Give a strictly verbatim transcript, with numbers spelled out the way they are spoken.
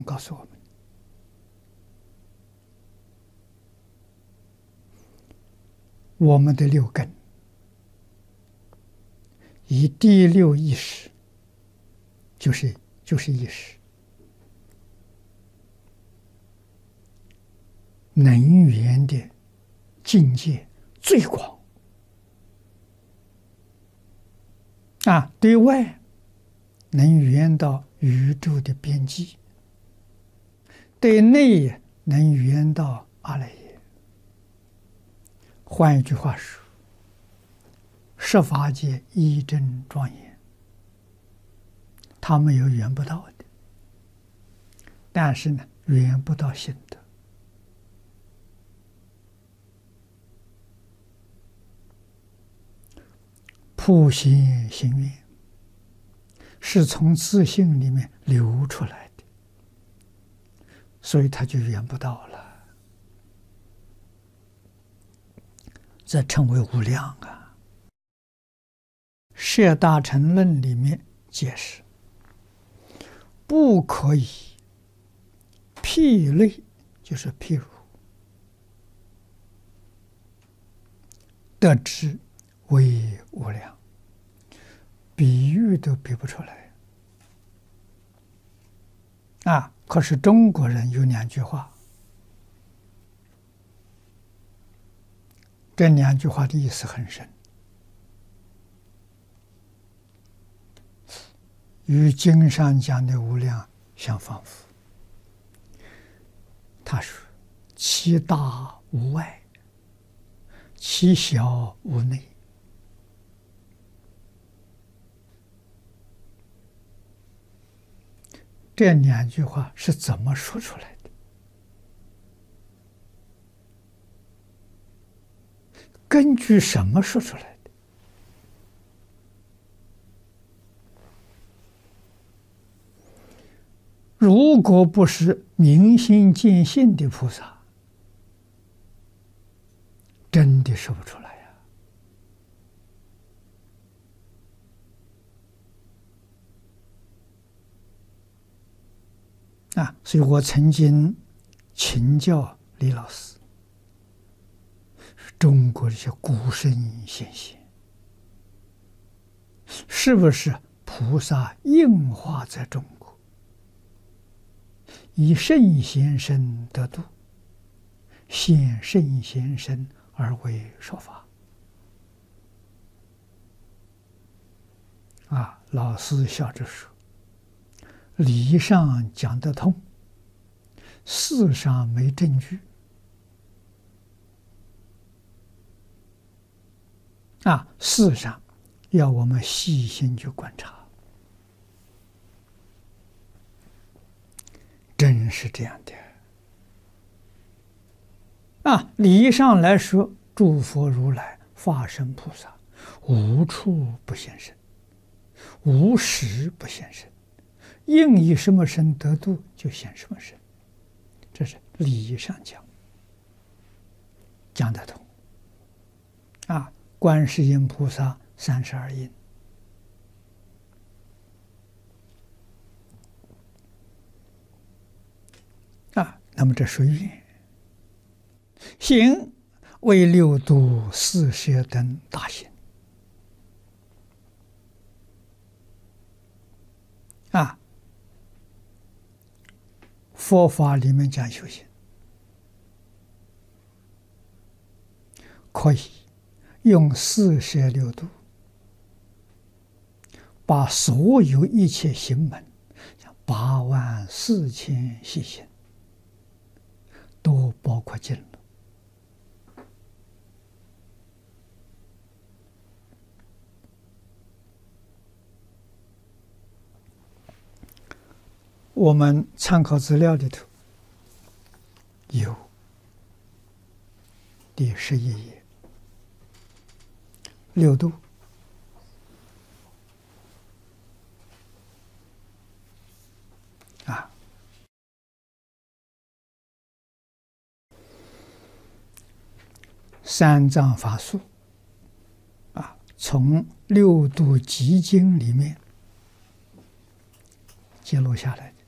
告诉我们，我们的六根以第六意识，就是就是意识，能源的境界最广啊，对外能源到宇宙的边际，对内能源到阿赖耶。换一句话说，十法界一真庄严，他没有圆不到的，但是呢，圆不到心得。普贤行愿是从自性里面流出来的，所以他就圆不到了，这称为无量啊。摄大乘论里面解释，不可以譬类，就是譬如得知为无量，比喻都比不出来啊！可是中国人有两句话，这两句话的意思很深，与经上讲的无量相仿佛。他说：“其大无外，其小无内。”这两句话是怎么说出来的？根据什么说出来的？如果不是明心见性的菩萨，真的说不出来呀！啊，所以我曾经请教李老师，中国这些古圣先贤，是不是菩萨应化在中国，以圣贤身得度，现圣贤身而为说法？啊，老师笑着说，理上讲得通，事上没证据。啊，事上要我们细心去观察，真是这样的。啊，理上来说，诸佛如来、法身菩萨，无处不现身，无时不现身，应以什么身得度，就现什么身。这是理上讲，讲得通。啊，观世音菩萨三十二应，啊，那么这属于愿。行为六度四摄等大行。啊，佛法里面讲修行，可以用四摄六度，把所有一切行门，八万四千细行，都包括进了。我们参考资料里头有第十一页六度，啊，三藏法术，啊，从六度集经里面揭露下来的。